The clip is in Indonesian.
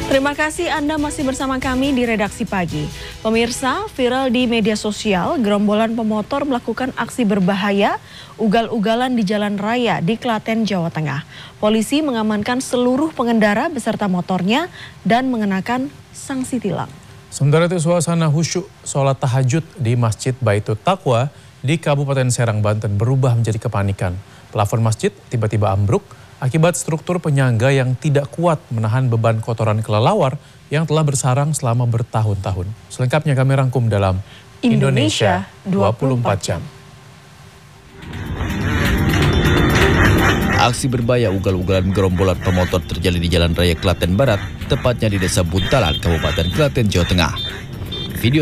Terima kasih Anda masih bersama kami di Redaksi Pagi. Pemirsa, viral di media sosial, gerombolan pemotor melakukan aksi berbahaya ugal-ugalan di jalan raya di Klaten, Jawa Tengah. Polisi mengamankan seluruh pengendara beserta motornya dan mengenakan sanksi tilang. Sementara itu suasana khusyuk sholat tahajud di Masjid Baitul Taqwa di Kabupaten Serang, Banten berubah menjadi kepanikan. Plafon masjid tiba-tiba ambruk akibat struktur penyangga yang tidak kuat menahan beban kotoran kelelawar yang telah bersarang selama bertahun-tahun. Selengkapnya kami rangkum dalam Indonesia 24 Jam. Aksi berbahaya ugal-ugalan gerombolan pemotor terjadi di Jalan Raya Klaten Barat, tepatnya di Desa Buntalan, Kabupaten Klaten, Jawa Tengah.